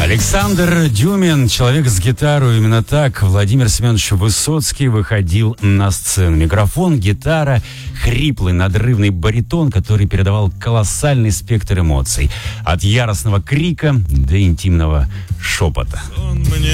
Александр Дюмин, человек с гитарой. Именно так Владимир Семенович Высоцкий выходил на сцену. Микрофон, гитара, хриплый, надрывный баритон, который передавал колоссальный спектр эмоций. От яростного крика до интимного шепота. Он мне